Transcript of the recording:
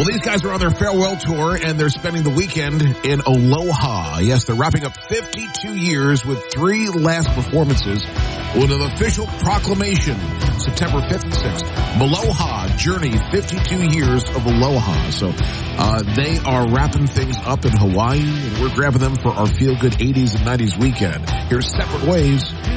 Well, these guys are on their farewell tour, and they're spending the weekend in Aloha. Yes, they're wrapping up 52 years with 3 last performances with an official proclamation September 5th and 6th. Aloha Journey, 52 years of Aloha. So they are wrapping things up in Hawaii, and we're grabbing them for our feel-good 80s and 90s weekend. Here's Separate Ways.